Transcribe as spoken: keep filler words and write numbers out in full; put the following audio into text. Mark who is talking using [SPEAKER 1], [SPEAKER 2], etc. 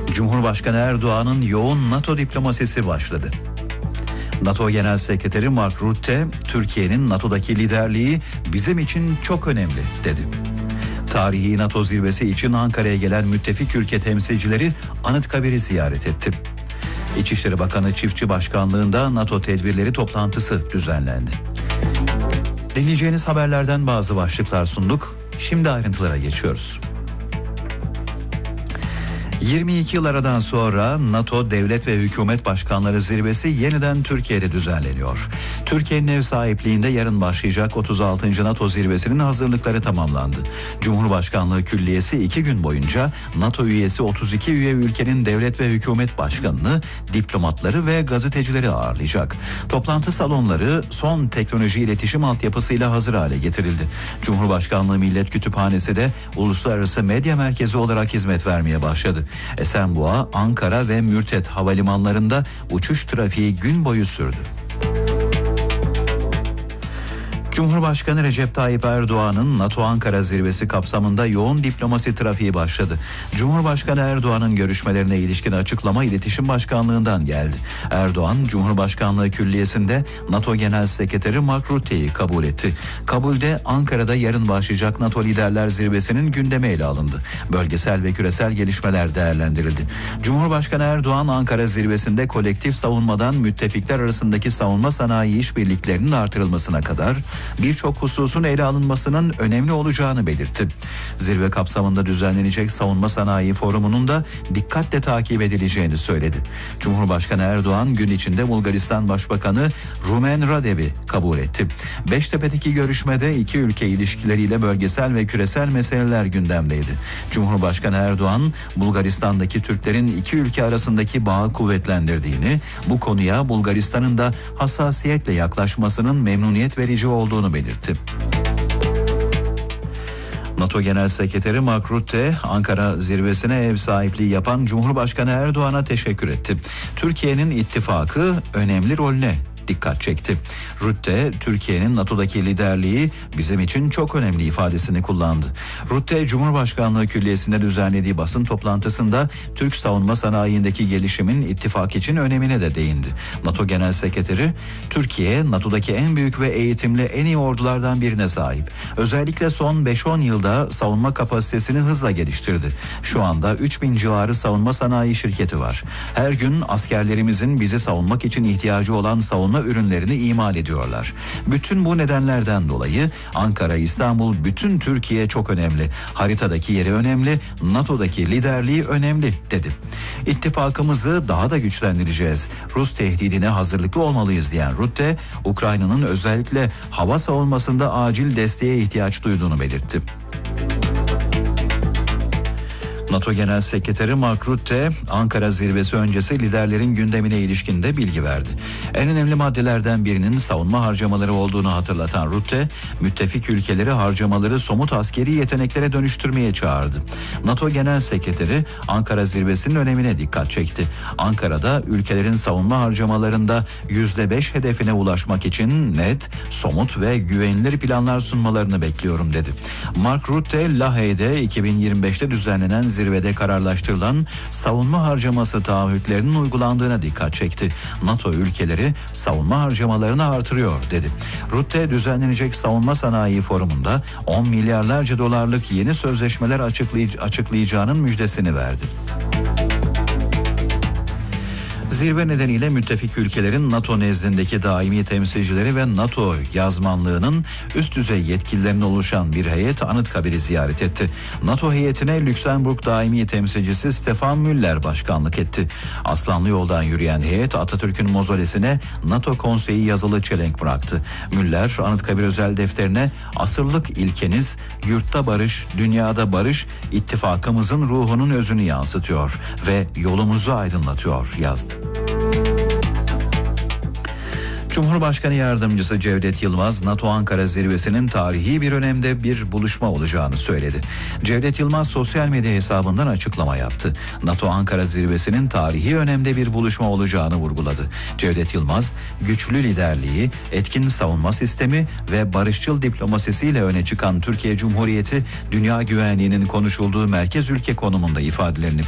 [SPEAKER 1] Cumhurbaşkanı Erdoğan'ın yoğun NATO diplomasisi başladı. NATO Genel Sekreteri Mark Rutte, Türkiye'nin NATO'daki liderliği bizim için çok önemli dedi. Tarihi NATO zirvesi için Ankara'ya gelen müttefik ülke temsilcileri Anıtkabir'i ziyaret etti. İçişleri Bakanı Çiftçi Başkanlığı'nda NATO tedbirleri toplantısı düzenlendi. Dinleyeceğiniz haberlerden bazı başlıklar sunduk. Şimdi ayrıntılara geçiyoruz. yirmi iki yıl aradan sonra NATO Devlet ve Hükümet Başkanları Zirvesi yeniden Türkiye'de düzenleniyor. Türkiye'nin ev sahipliğinde yarın başlayacak otuz altıncı NATO Zirvesi'nin hazırlıkları tamamlandı. Cumhurbaşkanlığı Külliyesi iki gün boyunca NATO üyesi otuz iki üye ülkenin devlet ve hükümet başkanını, diplomatları ve gazetecileri ağırlayacak. Toplantı salonları son teknoloji iletişim altyapısıyla hazır hale getirildi. Cumhurbaşkanlığı Millet Kütüphanesi de uluslararası medya merkezi olarak hizmet vermeye başladı. Esenboğa, Ankara ve Mürtet havalimanlarında uçuş trafiği gün boyu sürdü. Cumhurbaşkanı Recep Tayyip Erdoğan'ın NATO Ankara zirvesi kapsamında yoğun diplomasi trafiği başladı. Cumhurbaşkanı Erdoğan'ın görüşmelerine ilişkin açıklama İletişim Başkanlığı'ndan geldi. Erdoğan, Cumhurbaşkanlığı Külliyesi'nde NATO Genel Sekreteri Mark Rutte'yi kabul etti. Kabulde Ankara'da yarın başlayacak NATO Liderler Zirvesi'nin gündemi ele alındı. Bölgesel ve küresel gelişmeler değerlendirildi. Cumhurbaşkanı Erdoğan, Ankara zirvesinde kolektif savunmadan müttefikler arasındaki savunma sanayi işbirliklerinin artırılmasına kadar birçok hususun ele alınmasının önemli olacağını belirtti. Zirve kapsamında düzenlenecek savunma sanayi forumunun da dikkatle takip edileceğini söyledi. Cumhurbaşkanı Erdoğan gün içinde Bulgaristan Başbakanı Rumen Radev'i kabul etti. Beştepe'deki görüşmede iki ülke ilişkileriyle bölgesel ve küresel meseleler gündemdeydi. Cumhurbaşkanı Erdoğan, Bulgaristan'daki Türklerin iki ülke arasındaki bağı kuvvetlendirdiğini, bu konuya Bulgaristan'ın da hassasiyetle yaklaşmasının memnuniyet verici olduğunu belirtti. NATO Genel Sekreteri Mark Rutte, Ankara zirvesine ev sahipliği yapan Cumhurbaşkanı Erdoğan'a teşekkür etti. Türkiye'nin ittifakı önemli rolüne dikkat çekti. Rutte, Türkiye'nin NATO'daki liderliği bizim için çok önemli ifadesini kullandı. Rutte, Cumhurbaşkanlığı Külliyesi'nde düzenlediği basın toplantısında Türk savunma sanayindeki gelişimin ittifak için önemine de değindi. NATO Genel Sekreteri, Türkiye, NATO'daki en büyük ve eğitimli en iyi ordulardan birine sahip. Özellikle son beş on yılda savunma kapasitesini hızla geliştirdi. Şu anda üç bin civarı savunma sanayi şirketi var. Her gün askerlerimizin bizi savunmak için ihtiyacı olan savunma ürünlerini imal ediyorlar. Bütün bu nedenlerden dolayı Ankara, İstanbul, bütün Türkiye çok önemli. Haritadaki yeri önemli, NATO'daki liderliği önemli dedi. İttifakımızı daha da güçlendireceğiz. Rus tehdidine hazırlıklı olmalıyız diyen Rutte, Ukrayna'nın özellikle hava savunmasında acil desteğe ihtiyaç duyduğunu belirtti. NATO Genel Sekreteri Mark Rutte, Ankara zirvesi öncesi liderlerin gündemine ilişkin de bilgi verdi. En önemli maddelerden birinin savunma harcamaları olduğunu hatırlatan Rutte, müttefik ülkeleri harcamaları somut askeri yeteneklere dönüştürmeye çağırdı. NATO Genel Sekreteri Ankara zirvesinin önemine dikkat çekti. Ankara'da ülkelerin savunma harcamalarında yüzde beş hedefine ulaşmak için net, somut ve güvenilir planlar sunmalarını bekliyorum dedi. Mark Rutte, Lahey'de iki bin yirmi beşte düzenlenen zirvede kararlaştırılan savunma harcaması taahhütlerinin uygulandığına dikkat çekti. NATO ülkeleri savunma harcamalarını artırıyor dedi. Rutte, düzenlenecek savunma sanayi forumunda on milyarlarca dolarlık yeni sözleşmeler açıklay- açıklayacağının müjdesini verdi. Zirve nedeniyle müttefik ülkelerin NATO nezdindeki daimi temsilcileri ve NATO yazmanlığının üst düzey yetkililerinin oluşan bir heyet Anıtkabir'i ziyaret etti. NATO heyetine Lüksemburg daimi temsilcisi Stefan Müller başkanlık etti. Aslanlı yoldan yürüyen heyet Atatürk'ün mozolesine NATO konseyi yazılı çelenk bıraktı. Müller, Anıtkabir özel defterine asırlık ilkeniz, yurtta barış, dünyada barış, ittifakımızın ruhunun özünü yansıtıyor ve yolumuzu aydınlatıyor yazdı. Cumhurbaşkanı Yardımcısı Cevdet Yılmaz, NATO Ankara zirvesinin tarihi bir önemde bir buluşma olacağını söyledi. Cevdet Yılmaz sosyal medya hesabından açıklama yaptı. NATO Ankara zirvesinin tarihi önemde bir buluşma olacağını vurguladı. Cevdet Yılmaz, güçlü liderliği, etkin savunma sistemi ve barışçıl diplomasisiyle öne çıkan Türkiye Cumhuriyeti, dünya güvenliğinin konuşulduğu merkez ülke konumunda ifadelerini